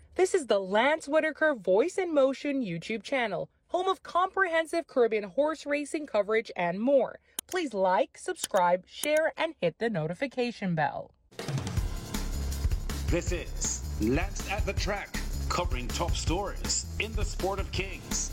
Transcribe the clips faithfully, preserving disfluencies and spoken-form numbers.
This is the Lance Whitaker Voice in Motion YouTube channel, home of comprehensive Caribbean horse racing coverage and more. Please like, subscribe, share, and hit the notification bell. This is Lance at the Track, covering top stories in the sport of kings.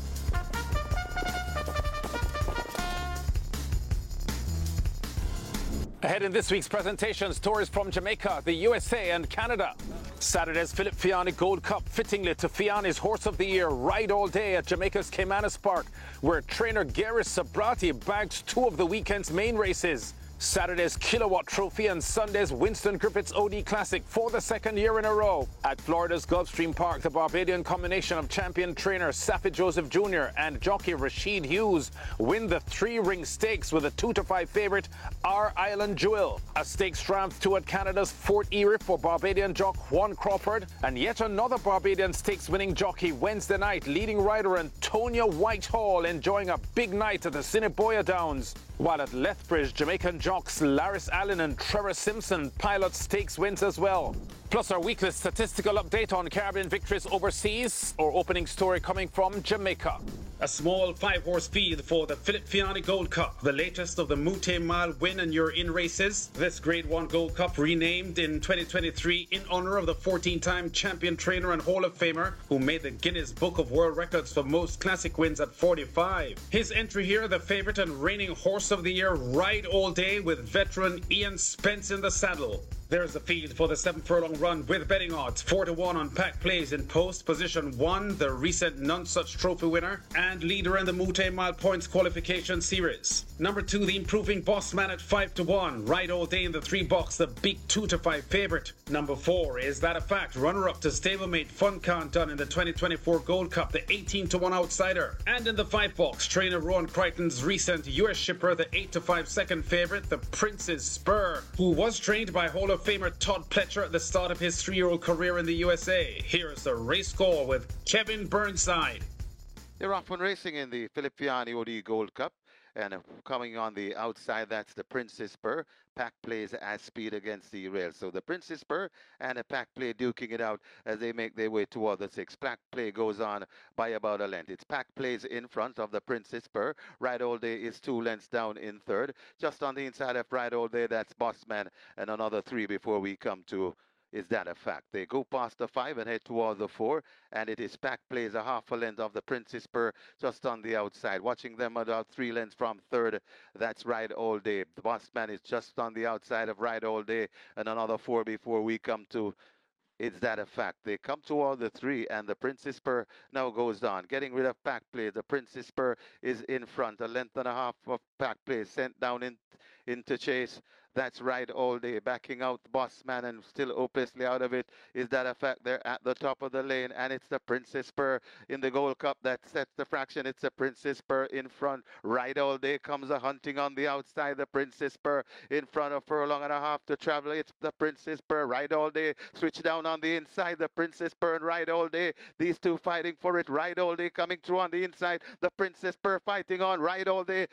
Ahead in this week's presentation, stories from Jamaica, the U S A and Canada. Saturday's Philip Fiani Gold Cup fittingly to Fiani's Horse of the Year ride all day at Jamaica's Caymanas Park, where trainer Gary Sabrati bagged two of the weekend's main races. Saturday's Kilowatt Trophy and Sunday's Winston Griffiths O D Classic for the second year in a row. At Florida's Gulfstream Park, the Barbadian combination of champion trainer Saffie Joseph Junior and jockey Rashid Hughes win the three-ring stakes with a two to five favorite Our Island Jewel. A stakes triumph too at Canada's Fort Erie for Barbadian jock Juan Crawford, and yet another Barbadian stakes winning jockey Wednesday night, leading rider Antonia Whitehall enjoying a big night at the Cinneboya Downs. While at Lethbridge, Jamaican jocks Laris Allen and Trevor Simpson pilot stakes wins as well. Plus our weekly statistical update on Caribbean victories overseas, or opening story coming from Jamaica. A small five-horse field for the Philip Fiani Gold Cup, the latest of the Mute Mile win and you're in races. This Grade one Gold Cup renamed in twenty twenty-three in honor of the fourteen-time champion trainer and Hall of Famer who made the Guinness Book of World Records for most classic wins at forty-five. His entry here, the favorite and reigning Horse of the Year ride all day with veteran Ian Spence in the saddle. There's the field for the seven furlong run with betting odds. four to one on Pack Plays in post. Position one, the recent None Such Trophy winner and leader in the Mute Mile Points Qualification Series. Number two, the improving Boss Man at five to one. Ride all day in the three box, the big two to five favorite. Number four, Is That a Fact? Runner up to stablemate Fun Count done in the twenty twenty-four Gold Cup, the eighteen to one outsider. And in the five box, trainer Rowan Crichton's recent U S shipper, the eight to five second favorite, the Prince's Spur, who was trained by Hall of Famer Todd Pletcher at the start of his three-year-old career in the U S A. Here's the race score with Kevin Burnside. They're off and racing in the Philip Fiani O D Gold Cup. And uh, coming on the outside, that's the Princess Spur. Pack Plays as speed against the rail. So the Princess Spur and a Pack Play duking it out as they make their way toward the six. Pack Play goes on by about a length. It's Pack Plays in front of the Princess Spur. Ride All Day is two lengths down in third. Just on the inside of Ride All Day, that's Bossman and another three before we come to Is That a Fact? They go past the five and head toward the four, and it is Pack Plays a half a length of the Princess Spur just on the outside. Watching them about three lengths from third, that's Ride All Day. The Bossman is just on the outside of Ride All Day, and another four before we come to Is That a Fact? They come toward the three, and the Princess Spur now goes on. Getting rid of Pack Play, the Princess Spur is in front. A length and a half of Pack Play sent down in, into chase. That's Ride All Day, backing out the Bossman and still hopelessly out of it. Is That a Fact? They're at the top of the lane, and it's the Princess Spur in the Gold Cup that sets the fraction. It's the Princess Spur in front. Ride All Day comes a hunting on the outside. The Princess Spur in front of furlong and a half to travel. It's the Princess Spur. Ride All Day switch down on the inside. The Princess Spur and Ride All Day. These two fighting for it. Ride All Day coming through on the inside. The Princess Spur fighting on. Ride All Day